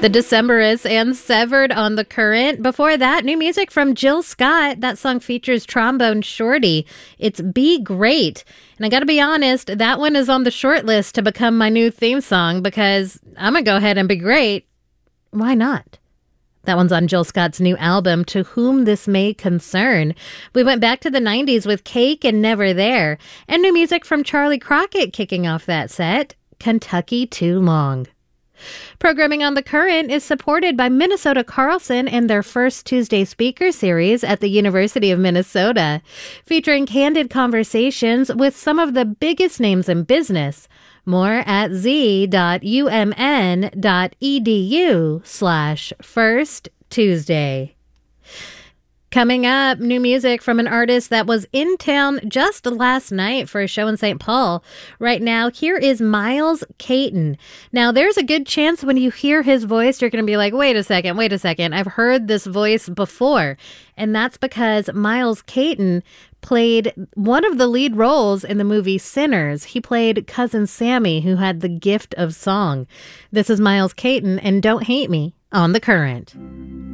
The Decemberists and Severed on the Current. Before that, new music from Jill Scott. That song features Trombone Shorty. It's Be Great. And I got to be honest, that one is on the short list to become my new theme song because I'm going to go ahead and be great. Why not? That one's on Jill Scott's new album, To Whom This May Concern. We went back to the 90s with Cake and Never There. And new music from Charlie Crockett kicking off that set, Kentucky Too Long. Programming on The Current is supported by Minnesota Carlson and their first Tuesday speaker series at the University of Minnesota, featuring candid conversations with some of the biggest names in business. More at z.umn.edu/First Tuesday. Coming up, new music from an artist that was in town just last night for a show in St. Paul. Right now, here is Miles Caton. Now, there's a good chance when you hear his voice, you're going to be like, wait a second. I've heard this voice before. And that's because Miles Caton played one of the lead roles in the movie Sinners. He played Cousin Sammy, who had the gift of song. This is Miles Caton and Don't Hate Me on The Current.